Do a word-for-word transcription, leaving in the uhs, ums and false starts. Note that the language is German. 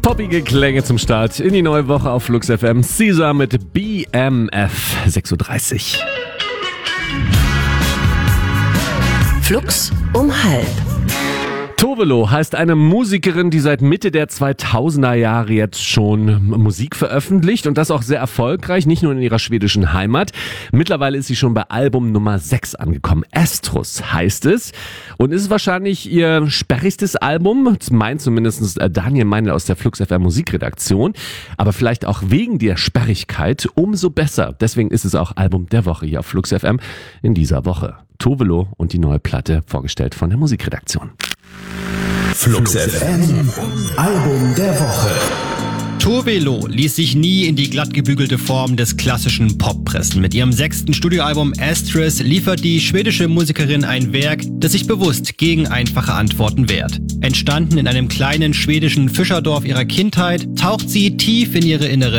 Poppige Klänge zum Start in die neue Woche auf Flux F M. Caesar mit B M F, sechs Uhr dreißig. Flux um halb. Tovelo heißt eine Musikerin, die seit Mitte der zweitausender Jahre jetzt schon Musik veröffentlicht und das auch sehr erfolgreich, nicht nur in ihrer schwedischen Heimat. Mittlerweile ist sie schon bei Album Nummer sechs angekommen. Astrus heißt es und ist wahrscheinlich ihr sperrigstes Album, das meint zumindest Daniel Meinl aus der Flux F M Musikredaktion, aber vielleicht auch wegen der Sperrigkeit umso besser. Deswegen ist es auch Album der Woche hier auf Flux F M in dieser Woche. Tovelo und die neue Platte, vorgestellt von der Musikredaktion. Flux F M, Album der Woche. Tovelo ließ sich nie in die glatt gebügelte Form des klassischen Pop pressen. Mit ihrem sechsten Studioalbum Astrus liefert die schwedische Musikerin ein Werk, das sich bewusst gegen einfache Antworten wehrt. Entstanden in einem kleinen schwedischen Fischerdorf ihrer Kindheit, taucht sie tief in ihre innere